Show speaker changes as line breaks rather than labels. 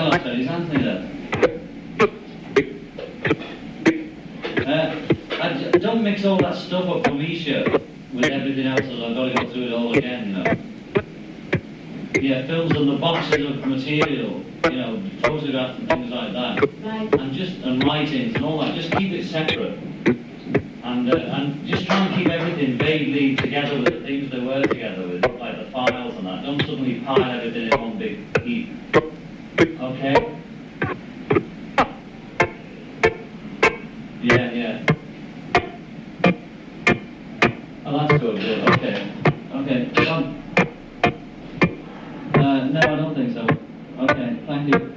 Hello, sir. Is Anthony there? Don't mix all that stuff up from Isha with everything else, as I've got to go through it all again, you know. Yeah, films and the boxes of material, you know, photographs and things like that.
Right.
And writings and all that. Just keep it separate. And just try and keep everything vaguely together with the things they were together with, like the files and that. Don't suddenly pile everything in one big heap. Okay? Yeah. Oh, that's good. Okay. No, I don't think so. Okay, thank you.